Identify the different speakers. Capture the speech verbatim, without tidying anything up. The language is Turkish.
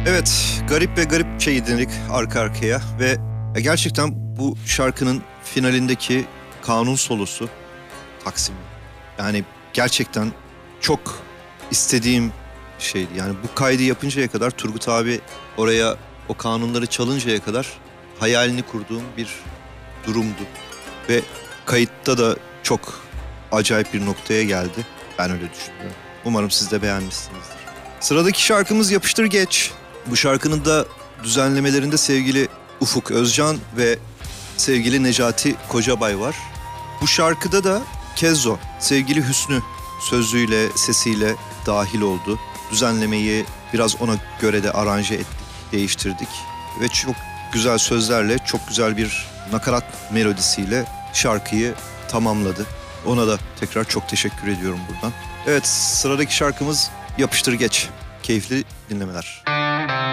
Speaker 1: Evet, garip ve garip şey dinledik arka arkaya ve gerçekten bu şarkının finalindeki kanun solosu Taksim. Yani gerçekten çok istediğim şeydi. Yani bu kaydı yapıncaya kadar Turgut abi oraya o kanunları çalıncaya kadar hayalini kurduğum bir durumdu. Ve kayıtta da çok acayip bir noktaya geldi. Ben öyle düşünüyorum. Umarım siz de beğenmişsinizdir. Sıradaki şarkımız Yapıştır Geç. Bu şarkının da düzenlemelerinde sevgili Ufuk Özcan ve sevgili Necati Kocabay var. Bu şarkıda da Kezzo, sevgili Hüsnü sözlüğüyle, sesiyle dahil oldu. Düzenlemeyi biraz ona göre de aranje ettik, değiştirdik. Ve çok güzel sözlerle, çok güzel bir nakarat melodisiyle şarkıyı tamamladı. Ona da tekrar çok teşekkür ediyorum buradan. Evet, sıradaki şarkımız Yapıştır Geç. Keyifli dinlemeler.